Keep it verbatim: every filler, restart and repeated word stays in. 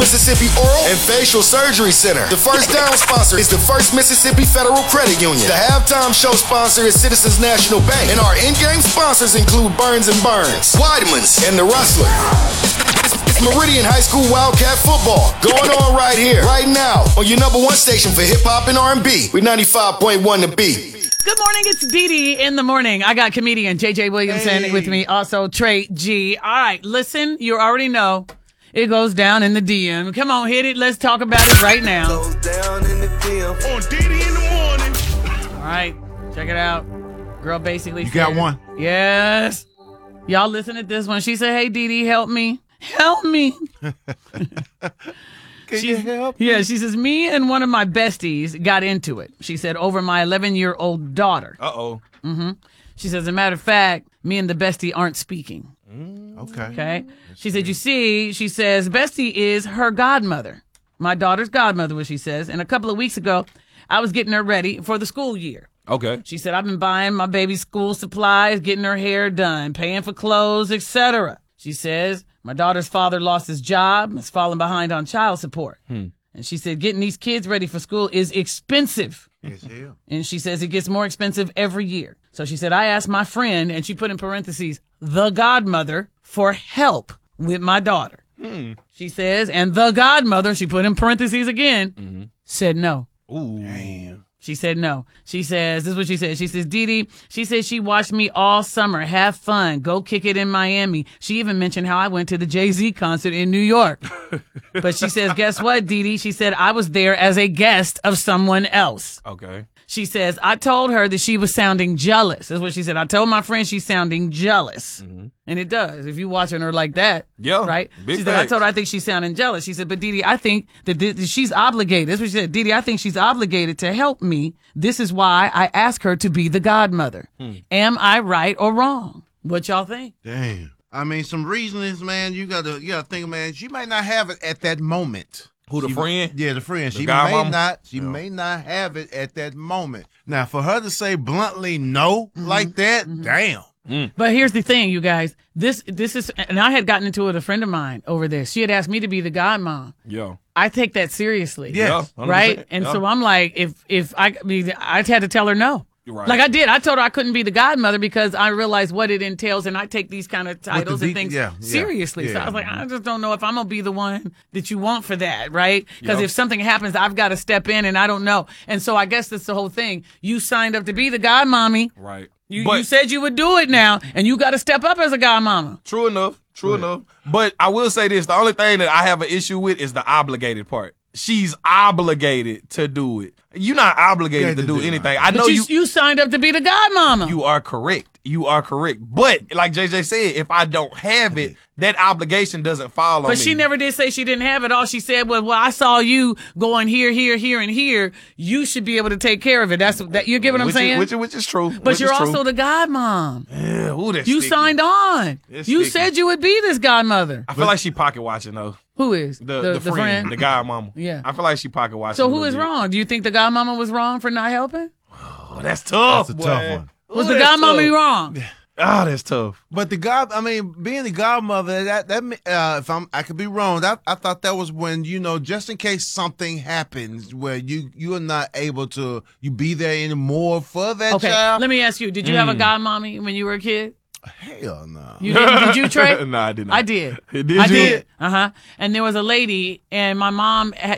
Mississippi Oral and Facial Surgery Center. The first down sponsor is the First Mississippi Federal Credit Union. The halftime show sponsor is Citizens National Bank. And our in-game sponsors include Burns and Burns, Weidman's, and The Rustler. It's Meridian High School Wildcat football going on right here, right now, on your number one station for hip-hop and R and B with ninety-five point one The Beat. Good morning, it's Dee Dee in the morning. I got comedian J J Williamson Hey. with me, also Trey G. All right, listen, you already know it goes down in the D M. Come on, hit it. Let's talk about it right now. Goes down in the D M. On Diddy in the morning. All right, check it out. Girl basically You said, got one? Yes. Y'all listen to this one. She said, hey, Dee Dee, help me. Help me. Can you help? Yeah, she says, me and one of my besties got into it. She said, over my eleven-year-old daughter. Uh-oh. Mm-hmm. She says, as a matter of fact, me and the bestie aren't speaking. Okay. Okay. She said, you see, she says, bestie is her godmother. My daughter's godmother, what she says. And a couple of weeks ago, I was getting her ready for the school year. Okay. She said, I've been buying my baby's school supplies, getting her hair done, paying for clothes, et cetera. She says, my daughter's father lost his job, is falling behind on child support. Hmm. And she said, getting these kids ready for school is expensive. Yes, hell. And she says it gets more expensive every year. So she said, I asked my friend, and she put in parentheses, the godmother, for help with my daughter. Hmm. She says, and the godmother, she put in parentheses again, Mm-hmm. said no. Ooh. Damn. She said no. She says, this is what she said. She says, Dee Dee, she says she watched me all summer. Have fun. Go kick it in Miami. She even mentioned how I went to the Jay-Z concert in New York. But she says, guess what, Dee Dee? She said, I was there as a guest of someone else. Okay. She says, I told her that she was sounding jealous. That's what she said. I told my friend she's sounding jealous. Mm-hmm. And it does. If you watching her like that. Yeah, Right? big She said, I facts. told her I think she's sounding jealous. She said, but Dee Dee, I think that, th- that she's obligated. That's what she said. Dee Dee, I think she's obligated to help me. This is why I asked her to be the godmother. Hmm. Am I right or wrong? What y'all think? Damn. I mean, some reasonings, man. You gotta, you gotta think, man. She might not have it at that moment. Who, the She- friend? Yeah, the friend. The she guy may mama? not. She Yeah. may not have it at that moment. Now, for her to say bluntly no Mm-hmm. like that, damn. But here's the thing, you guys. This, this is, and I had gotten into it with a friend of mine over this. She had asked me to be the godmom. Yeah. I take that seriously. Yeah. Yeah, Right? And yeah. so I'm like, if if I, I mean, I had to tell her no. You're right. Like I did. I told her I couldn't be the godmother because I realized what it entails, and I take these kind of titles and de- things yeah, yeah, seriously. So yeah. I was like, I just don't know if I'm gonna be the one that you want for that, right? Because Yeah. if something happens, I've got to step in, and I don't know. And so I guess that's the whole thing. You signed up to be the godmommy. Right. You, But- you said you would do it now, and you got to step up as a godmama. True enough. True enough. But I will say this: the only thing that I have an issue with is the obligated part. She's obligated to do it. You're not obligated Yeah, to to do do anything. it. I But know you, you. you signed up to be the godmama. You are correct. You are correct. But like J J said, if I don't have it, that obligation doesn't fall on me. But she never did say she didn't have it. All she said was, "Well, I saw you going here, here, here, and here. You should be able to take care of it." That's that. You get what I'm which saying? Is, which, is- which is true. but which you're is true. also the godmom. Yeah, ooh, that's You sticky. signed on. It's You sticky. said you would be this godmother. I feel like she pocket watching though. Who is The the, friend, the godmama. Yeah. I feel like she pocket watching. So a who little is bit. wrong? Do you think the godmama was wrong for not helping? Oh, that's tough. That's a boy. tough one. Was Ooh, the that's godmama tough. wrong? Oh, that's tough. But the god, I mean, being the godmother, that that uh, if I'm, I could be wrong. That I thought that was when, you know, just in case something happens where you you are not able to you be there anymore for that Okay, child. let me ask you: did you have a godmommy when you were a kid? Hell no. You did, did you, Trey? No, I did not. I did. Did I you? did. Uh huh. And there was a lady, and my mom had,